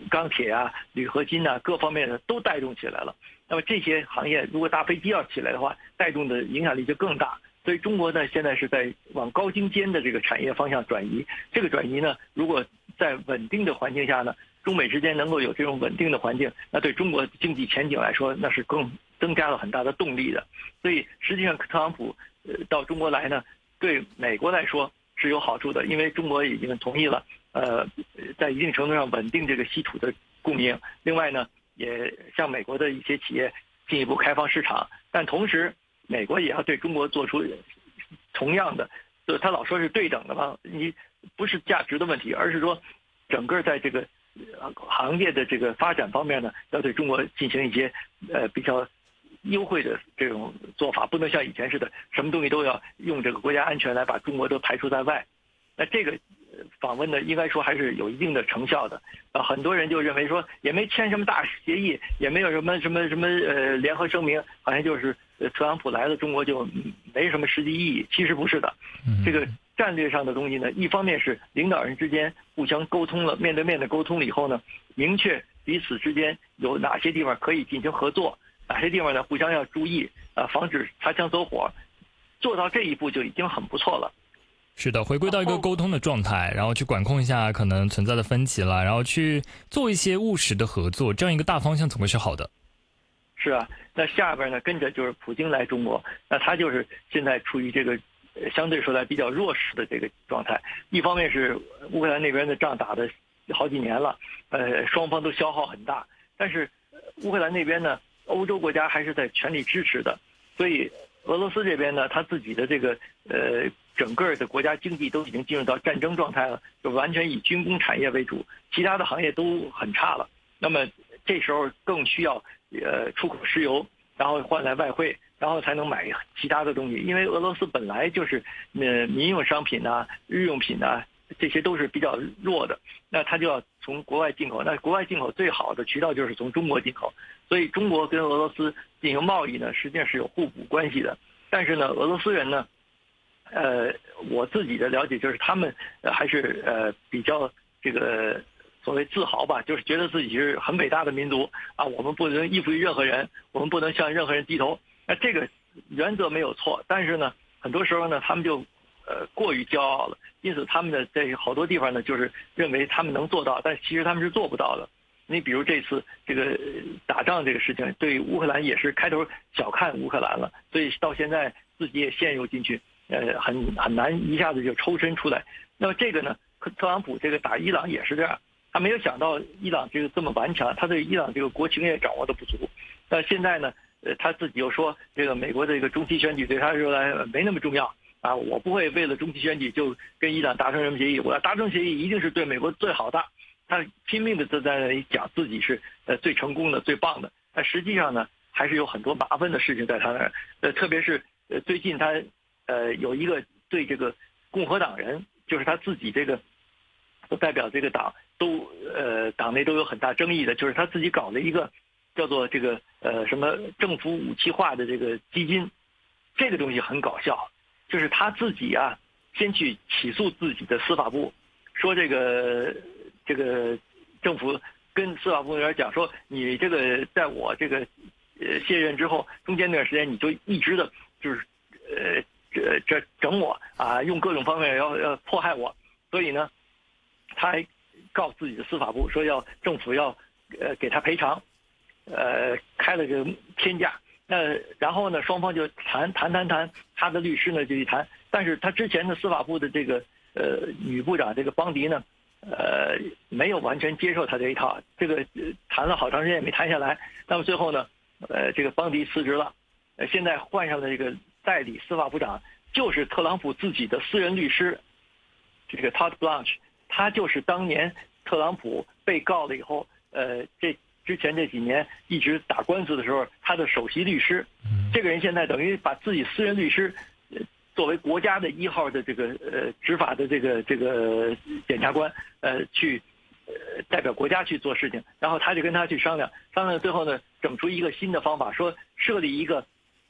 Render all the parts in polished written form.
钢铁啊、铝合金啊各方面的都带动起来了。那么这些行业如果大飞机要起来的话，带动的影响力就更大。所以中国呢现在是在往高精尖的这个产业方向转移。这个转移呢，如果在稳定的环境下呢，中美之间能够有这种稳定的环境，那对中国经济前景来说，那是更增加了很大的动力的。所以实际上特朗普到中国来呢，对美国来说是有好处的，因为中国已经同意了，在一定程度上稳定这个稀土的供应。另外呢，也向美国的一些企业进一步开放市场，但同时美国也要对中国做出同样的，他老说是对等的嘛，你不是价值的问题，而是说整个在这个行业的这个发展方面呢，要对中国进行一些比较优惠的这种做法，不能像以前似的，什么东西都要用这个国家安全来把中国都排除在外。那这个访问呢，应该说还是有一定的成效的。很多人就认为说，也没签什么大协议，也没有什么联合声明，好像就是特朗普来了，中国就没什么实际意义。其实不是的，这个战略上的东西呢，一方面是领导人之间互相沟通了，面对面的沟通了以后呢，明确彼此之间有哪些地方可以进行合作，哪些地方呢互相要注意防止擦枪走火，做到这一步就已经很不错了。 是的，回归到一个沟通的状态，然后去管控一下可能存在的分歧了，然后去做一些务实的合作，这样一个大方向总会是好的。 是啊，那下边呢跟着就是普京来中国，那他就是现在处于这个相对说来比较弱势的这个状态。一方面是乌克兰那边的仗打的好几年了，双方都消耗很大，但是乌克兰那边呢，欧洲国家还是在全力支持的，所以俄罗斯这边呢，他自己的这个整个的国家经济都已经进入到战争状态了，就完全以军工产业为主，其他的行业都很差了。那么这时候更需要出口石油，然后换来外汇，然后才能买其他的东西。因为俄罗斯本来就是民用商品啊、日用品啊，这些都是比较弱的，那他就要从国外进口。那国外进口最好的渠道就是从中国进口，所以中国跟俄罗斯进行贸易呢，实际上是有互补关系的。但是呢，俄罗斯人呢，我自己的了解就是他们还是比较这个所谓自豪吧，就是觉得自己是很伟大的民族啊，我们不能依附于任何人，我们不能向任何人低头。那这个原则没有错，但是呢，很多时候呢，他们就过于骄傲了，因此他们的在好多地方呢，就是认为他们能做到，但其实他们是做不到的。你比如这次这个打仗这个事情，对乌克兰也是开头小看乌克兰了，所以到现在自己也陷入进去，很难一下子就抽身出来。那么这个呢，特朗普这个打伊朗也是这样，他没有想到伊朗这个这么顽强，他对伊朗这个国情也掌握的不足。但现在呢，他自己又说这个美国的这个中期选举对他说来没那么重要啊，我不会为了中期选举就跟伊朗达成什么协议，我要达成协议一定是对美国最好的。他拼命的在那里讲自己是最成功的、最棒的，但实际上呢，还是有很多麻烦的事情在他那儿。特别是最近他有一个对这个共和党人，就是他自己这个代表这个党都党内都有很大争议的，就是他自己搞了一个叫做这个什么政府武器化的这个基金，这个东西很搞笑，就是他自己啊先去起诉自己的司法部，说这个政府跟司法部那边讲说，你这个在我这个卸任之后，中间那段时间你就一直的就是这整我啊，用各种方面要迫害我，所以呢，他还告自己的司法部说政府要给他赔偿，开了个天价。那然后呢，双方就谈，他的律师呢就一谈，但是他之前的司法部的这个女部长这个邦迪呢，没有完全接受他这一套，这个谈了好长时间也没谈下来。那么最后呢，这个邦迪辞职了，现在换上的这个代理司法部长就是特朗普自己的私人律师，这个 Todd Blanche， 他就是当年特朗普被告了以后，这之前这几年一直打官司的时候，他的首席律师，这个人现在等于把自己私人律师作为国家的1号的这个执法的这个检察官，去代表国家去做事情，然后他就跟他去商量，最后呢，整出一个新的方法，说设立一个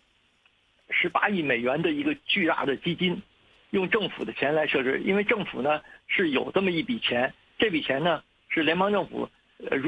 18亿美元的一个巨大的基金，用政府的钱来设置，因为政府呢是有这么一笔钱，这笔钱呢是联邦政府